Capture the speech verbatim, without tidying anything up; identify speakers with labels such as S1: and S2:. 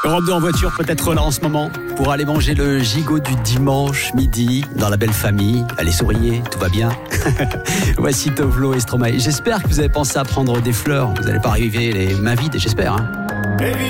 S1: Europe deux en voiture, peut-être là en ce moment, pour aller manger le gigot du dimanche midi dans la belle famille. Allez, souriez, tout va bien. Voici Tovlo et Stromae. J'espère que vous avez pensé à prendre des fleurs. Vous n'allez pas arriver les mains vides, j'espère. Hein.